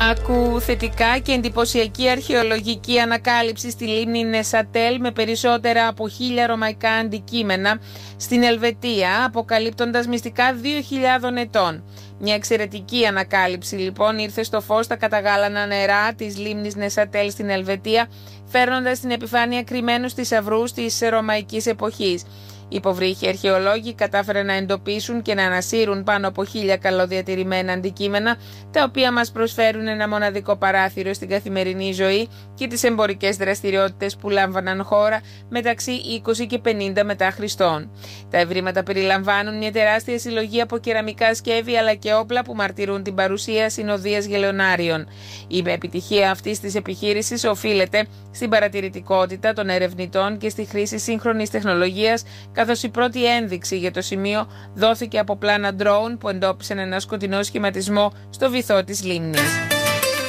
Άκου θετικά και εντυπωσιακή αρχαιολογική ανακάλυψη στη λίμνη Νεσατέλ με περισσότερα από 1.000 ρωμαϊκά αντικείμενα στην Ελβετία, αποκαλύπτοντας μυστικά 2.000 ετών. Μια εξαιρετική ανακάλυψη λοιπόν ήρθε στο φως στα καταγάλανα νερά της λίμνης Νεσατέλ στην Ελβετία, φέρνοντας στην επιφάνεια κρυμμένους θησαυρούς της ρωμαϊκής εποχής. Οι υποβρύχοι αρχαιολόγοι κατάφεραν να εντοπίσουν και να ανασύρουν πάνω από 1.000 καλοδιατηρημένα αντικείμενα, τα οποία μας προσφέρουν ένα μοναδικό παράθυρο στην καθημερινή ζωή και τις εμπορικές δραστηριότητες που λάμβαναν χώρα μεταξύ 20 και 50 μετά Χριστόν. Τα ευρήματα περιλαμβάνουν μια τεράστια συλλογή από κεραμικά σκεύη αλλά και όπλα που μαρτυρούν την παρουσία συνοδείας γελεωνάριων. Η επιτυχία αυτής της επιχείρησης οφείλεται στην παρατηρητικότητα των ερευνητών και στη χρήση σύγχρονης τεχνολογίας, καθώς η πρώτη ένδειξη για το σημείο δόθηκε από πλάνα drone που εντόπισαν ένα σκοτεινό σχηματισμό στο βυθό της λίμνης.